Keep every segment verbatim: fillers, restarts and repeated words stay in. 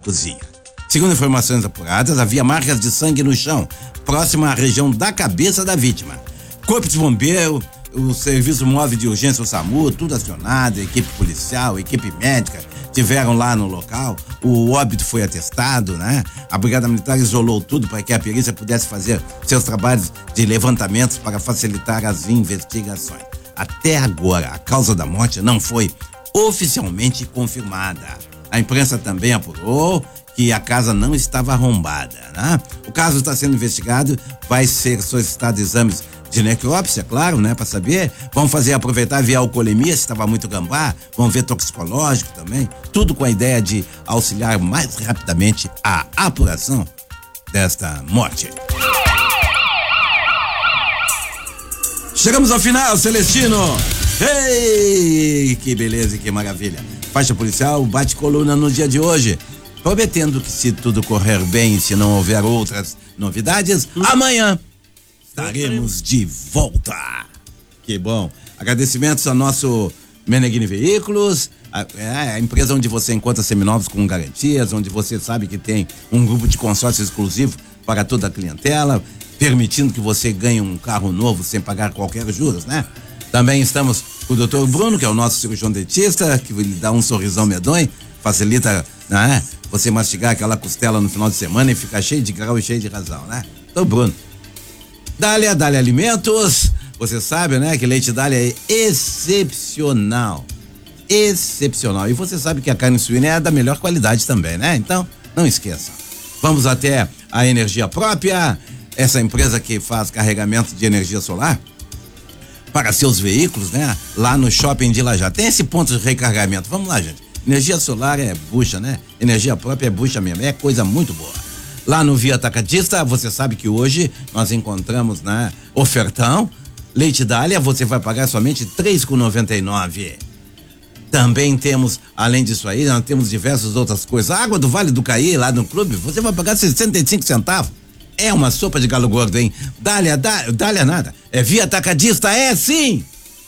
cozinha. Segundo informações apuradas, havia marcas de sangue no chão, próxima à região da cabeça da vítima. Corpo de bombeiro, o serviço móvel de urgência, o SAMU, tudo acionado, equipe policial, equipe médica, tiveram lá no local, o óbito foi atestado, né? A Brigada Militar isolou tudo para que a perícia pudesse fazer seus trabalhos de levantamentos para facilitar as investigações. Até agora, a causa da morte não foi oficialmente confirmada. A imprensa também apurou que a casa não estava arrombada, né? O caso está sendo investigado, vai ser solicitado exames de necrópsia, claro, né? Para saber, vamos fazer, aproveitar, ver a alcoolemia, se estava muito gambá, vamos ver toxicológico também, tudo com a ideia de auxiliar mais rapidamente a apuração desta morte. Chegamos ao final, Celestino! Ei, que beleza e que maravilha! Faixa policial bate coluna no dia de hoje, prometendo que, se tudo correr bem, se não houver outras novidades, hum. amanhã estaremos de volta. Que bom. Agradecimentos ao nosso Meneghini Veículos, a, é, a empresa onde você encontra seminovos com garantias, onde você sabe que tem um grupo de consórcio exclusivo para toda a clientela, permitindo que você ganhe um carro novo sem pagar qualquer juros, né? Também estamos com o doutor Bruno, que é o nosso cirurgião dentista, que lhe dá um sorrisão medonho, facilita, né, você mastigar aquela costela no final de semana e ficar cheio de grau e cheio de razão, né? Doutor Bruno. Dália, Dália Alimentos, você sabe, né, que leite Dália é excepcional, excepcional, e você sabe que a carne suína é da melhor qualidade também, né? Então, não esqueça, vamos até a Energia Própria, essa empresa que faz carregamento de energia solar para seus veículos, né? Lá no Shopping de Lajá, tem esse ponto de recarregamento, vamos lá, gente, energia solar é bucha, né? Energia Própria é bucha mesmo, é coisa muito boa. Lá no Via Atacadista, você sabe que hoje nós encontramos, né, ofertão, leite Dália, você vai pagar somente três reais e noventa e nove centavos. Também temos, além disso aí, nós temos diversas outras coisas. A água do Vale do Caí, lá no clube, você vai pagar sessenta e cinco centavos. É uma sopa de galo gordo, hein? Dália, Dália, Dália nada. É Via Atacadista, é sim!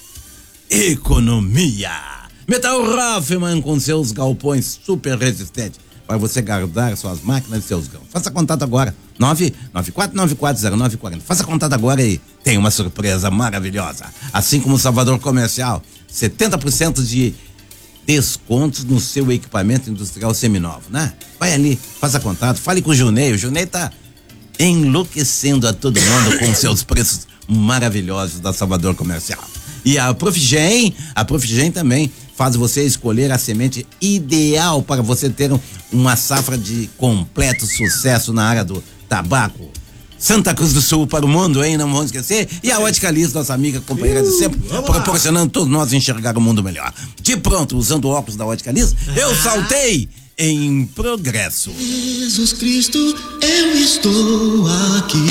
Economia! Metal Hoffman com seus galpões super resistentes para você guardar suas máquinas e seus grãos. Faça contato agora, nove nove quatro nove quatro zero nove quatro zero. Faça contato agora e tem uma surpresa maravilhosa. Assim como o Salvador Comercial, setenta por cento de descontos no seu equipamento industrial seminovo, né? Vai ali, faça contato, fale com o Junei. O Junei tá enlouquecendo a todo mundo com seus preços maravilhosos da Salvador Comercial. E a Profigen, a Profigen também faz você escolher a semente ideal para você ter um, uma safra de completo sucesso na área do tabaco. Santa Cruz do Sul para o mundo, hein? Não vamos esquecer. E a Ótica Liz, nossa amiga, companheira de sempre, proporcionando todos nós enxergar o mundo melhor. De pronto, usando o óculos da Ótica Liz, eu saltei em progresso. Jesus Cristo, eu estou aqui.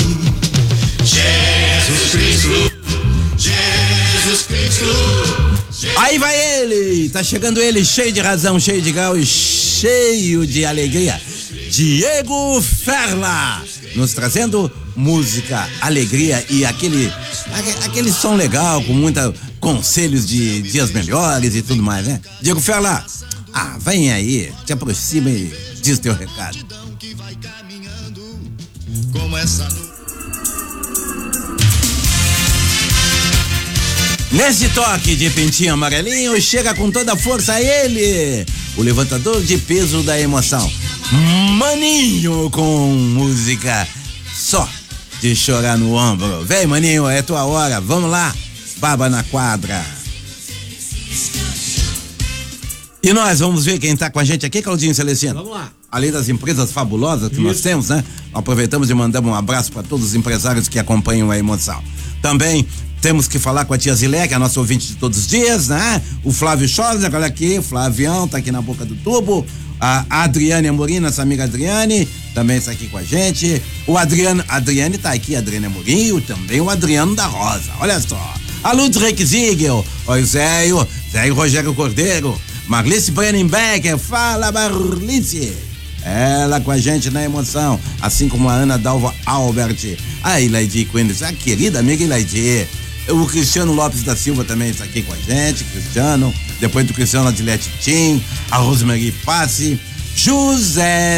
Jesus Cristo, Jesus Cristo. Aí vai ele, tá chegando ele, cheio de razão, cheio de grau e cheio de alegria. Diego Ferla, nos trazendo música, alegria e aquele, aquele som legal, com muita conselhos de dias melhores e tudo mais, né? Diego Ferla, ah, vem aí, te aproxima e diz teu recado. Como essa... Nesse toque de pintinho amarelinho, chega com toda a força ele, o levantador de peso da emoção, Maninho, com música só de chorar no ombro. Vem, Maninho, é tua hora, vamos lá, baba na quadra. E nós vamos ver quem tá com a gente aqui, Claudinho Celestino. Vamos lá. Além das empresas fabulosas que Isso. nós temos, né? Aproveitamos e mandamos um abraço para todos os empresários que acompanham a emoção. Também temos que falar com a tia Zilé, que é a nossa ouvinte de todos os dias, né? O Flávio Schorzer, olha aqui, o Flavião tá aqui na boca do tubo. A Adriane Amorim, nossa amiga Adriane, também está aqui com a gente. O Adriano, Adriane tá aqui, Adriane Amorim, e também o Adriano da Rosa, olha só. A Lutz Requizigel, o Zéio, Zéio Rogério Cordeiro, Marlice Brennenbecker, fala Marlice. Ela com a gente na emoção, assim como a Ana Dalva Albert, a Ilaidi Quinn, a querida amiga Ilaidi. O Cristiano Lopes da Silva também está aqui com a gente, Cristiano. Depois do Cristiano, a Dilete Tim, a Rosemary Passe, José